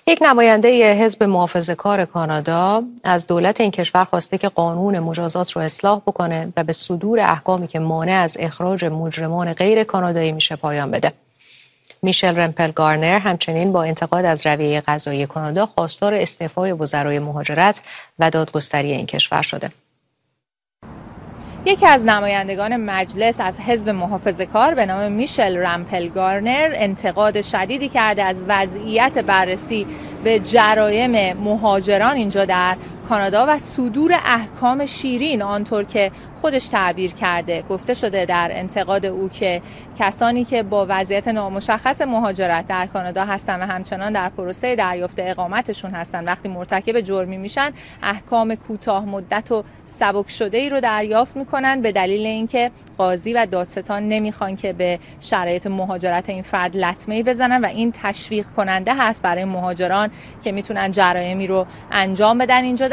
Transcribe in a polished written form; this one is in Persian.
یک نماینده حزب محافظه‌کار کانادا از دولت این کشور خواسته که قانون مجازات رو اصلاح بکنه و به صدور احکامی که مانع از اخراج مجرمان غیر کانادایی میشه پایان بده. میشل رمپل گارنر همچنین با انتقاد از رویه قضایی کانادا خواستار استعفای وزرای مهاجرت و دادگستری این کشور شده. یکی از نمایندگان مجلس از حزب محافظه‌کار به نام میشل رمپل گارنر انتقاد شدیدی کرده از وضعیت بررسی به جرایم مهاجران اینجا در کانادا و صدور احکام شیرین آنطور که خودش تعبیر کرده. گفته شده در انتقاد او که کسانی که با وضعیت نامشخص مهاجرت در کانادا هستن و همچنان در پروسه دریافت اقامتشون هستن وقتی مرتکب جرمی میشن احکام کوتاه مدت و سبک شده ای رو دریافت میکنن به دلیل اینکه قاضی و دادستان نمیخوان که به شرایط مهاجرت این فرد لطمه‌ای بزنن و این تشویق کننده هست برای مهاجران که میتونن جرایمی رو انجام بدن اینجا